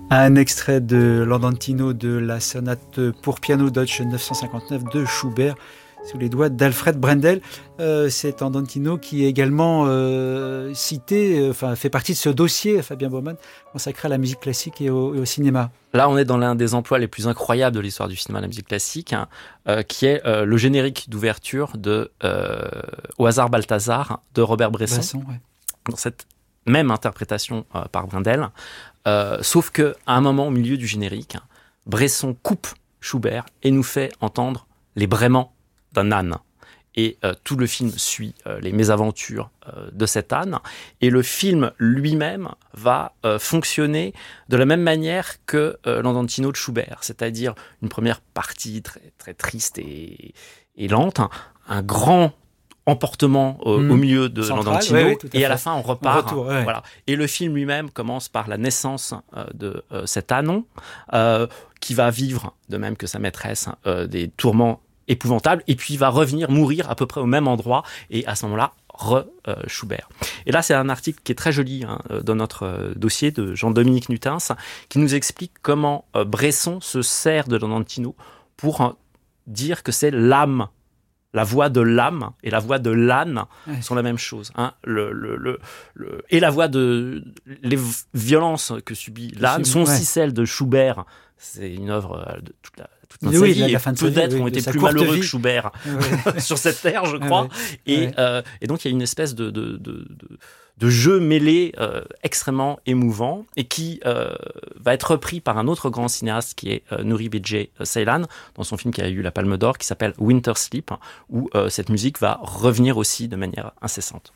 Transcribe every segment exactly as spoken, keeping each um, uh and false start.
Un extrait de l'Andantino de la sonate pour piano Deutsche neuf cent cinquante-neuf de Schubert, sous les doigts d'Alfred Brendel. Euh, cet Andantino qui est également euh, cité, euh, enfin fait partie de ce dossier, Fabien Baumann, consacré à la musique classique et au, et au cinéma. Là, on est dans l'un des emplois les plus incroyables de l'histoire du cinéma de la musique classique, hein, euh, qui est euh, le générique d'ouverture de euh, Au hasard Balthazar de Robert Bresson. Bresson, ouais. Dans cette même interprétation euh, par Brendel, euh, sauf qu'à un moment au milieu du générique, Bresson coupe Schubert et nous fait entendre les braiements d'un âne. Et euh, tout le film suit euh, les mésaventures euh, de cet âne. Et le film lui-même va euh, fonctionner de la même manière que euh, l'Andantino de Schubert, c'est-à-dire une première partie très, très triste et, et lente, un, un grand emportement euh, mmh. au milieu de Central, l'Andantino, ouais, ouais, et à, à la fin on repart. Retour, ouais. Voilà. Et le film lui-même commence par la naissance euh, de euh, cet ânon, euh, qui va vivre, de même que sa maîtresse, euh, des tourments épouvantable, et puis il va revenir mourir à peu près au même endroit, et à ce moment-là, re euh, Schubert. Et là, c'est un article qui est très joli hein, dans notre euh, dossier de Jean-Dominique Nutens, qui nous explique comment euh, Bresson se sert de l'Andantino pour euh, dire que c'est l'âme, la voix de l'âme et la voix de l'âne ouais. sont la même chose. Hein. Le, le, le, le, et la voix de... Les violences que subit l'âne sont ouais. aussi celles de Schubert. C'est une œuvre de toute la toute notre oui, vie, la, et la fin de peut-être vie, ont oui, été plus malheureux vie. que Schubert ouais. sur cette terre, je crois. Ouais. Et, ouais. euh, et donc, il y a une espèce de, de, de, de, de jeu mêlé euh, extrêmement émouvant et qui euh, va être repris par un autre grand cinéaste qui est euh, Nuri Bilge Ceylan dans son film qui a eu la Palme d'Or, qui s'appelle Winter Sleep, où euh, cette musique va revenir aussi de manière incessante.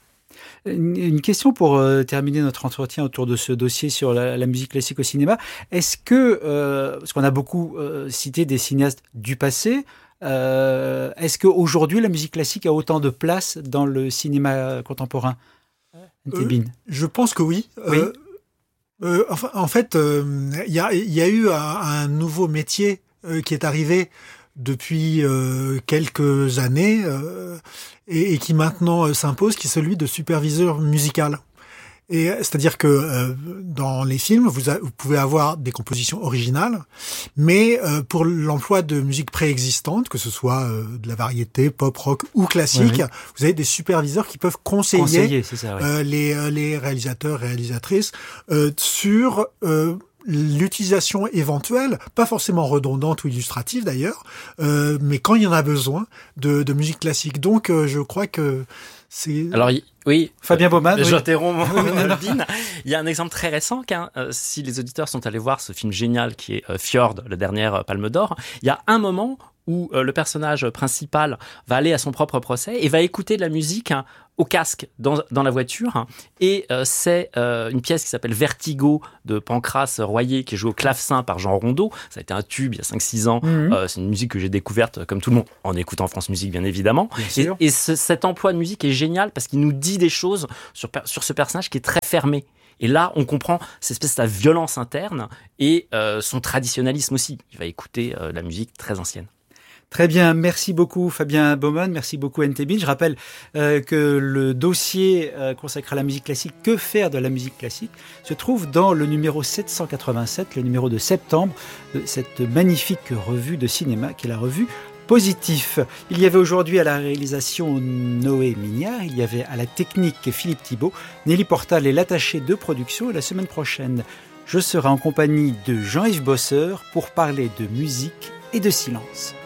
Une question pour euh, terminer notre entretien autour de ce dossier sur la, la musique classique au cinéma. Est-ce que, euh, parce qu'on a beaucoup euh, cité des cinéastes du passé, euh, est-ce qu'aujourd'hui la musique classique a autant de place dans le cinéma contemporain ? euh, Je pense que oui. oui. Euh, euh, enfin, en fait, il euh, y, a, y a eu un, un nouveau métier euh, qui est arrivé depuis euh, quelques années euh, et, et qui maintenant euh, s'impose, qui est celui de superviseur musical. Et c'est-à-dire que euh, dans les films, vous, a, vous pouvez avoir des compositions originales, mais euh, pour l'emploi de musique préexistante, que ce soit euh, de la variété, pop, rock ou classique, oui, oui. vous avez des superviseurs qui peuvent conseiller, conseiller c'est ça, oui. euh, les, euh, les réalisateurs, réalisatrices euh, sur euh, l'utilisation éventuelle, pas forcément redondante ou illustrative d'ailleurs, euh, mais quand il y en a besoin de, de musique classique. Donc euh, je crois que c'est... Alors, oui, Fabien Baumann. J'interromps Albin. Il y a un exemple très récent, qu'un, euh, si les auditeurs sont allés voir ce film génial qui est euh, Fjord, la dernière Palme d'Or, il y a un moment où euh, le personnage principal va aller à son propre procès et va écouter de la musique hein, au casque dans, dans la voiture. Hein, et euh, c'est euh, une pièce qui s'appelle Vertigo de Pancrace Royer, qui est jouée au clavecin par Jean Rondeau. Ça a été un tube il y a cinq six ans. Mm-hmm. Euh, c'est une musique que j'ai découverte, comme tout le monde, en écoutant France Musique, bien évidemment. Bien et et ce, cet emploi de musique est génial parce qu'il nous dit des choses sur, sur ce personnage qui est très fermé. Et là, on comprend cette espèce de violence interne et euh, son traditionnalisme aussi. Il va écouter euh, la musique très ancienne. Très bien, merci beaucoup Fabien Baumann, merci beaucoup N T B. Je rappelle euh, que le dossier euh, consacré à la musique classique, que faire de la musique classique, se trouve dans le numéro sept cent quatre-vingt-sept, le numéro de septembre, de cette magnifique revue de cinéma qui est la revue Positif. Il y avait aujourd'hui à la réalisation Noé Mignard, il y avait à la technique Philippe Thibault, Nelly Portal est l'attaché de production et la semaine prochaine, je serai en compagnie de Jean-Yves Bosseur pour parler de musique et de silence.